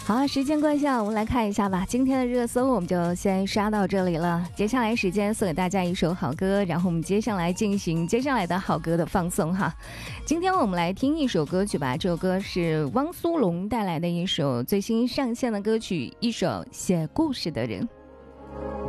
好，时间关系啊，我们来看一下吧。今天的热搜我们就先刷到这里了。接下来时间送给大家一首好歌，然后我们接下来进行接下来的好歌的放送哈。今天我们来听一首歌曲吧，这首歌是汪苏泷带来的一首最新上线的歌曲，一首写故事的人。